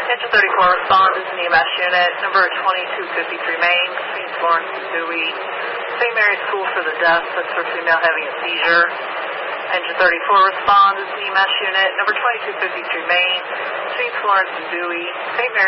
Engine 34 respond, this is an EMS unit, number 2253 Main, between Florence and Dewey. St. Mary's School for the Deaf, that's for female having a seizure. Engine 34 respond, this is an EMS unit, number 2253 Main, between Florence and Dewey. St. Mary's